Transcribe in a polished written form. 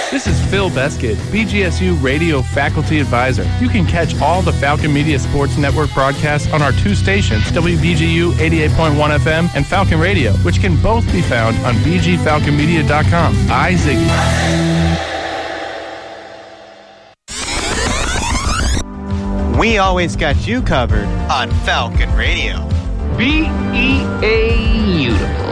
This is Phil Beskid, BGSU Radio Faculty Advisor. You can catch all the Falcon Media Sports Network broadcasts on our two stations, WBGU 88.1 FM and Falcon Radio, which can both be found on bgfalconmedia.com. I Ziggy. We always got you covered on Falcon Radio. Beautiful.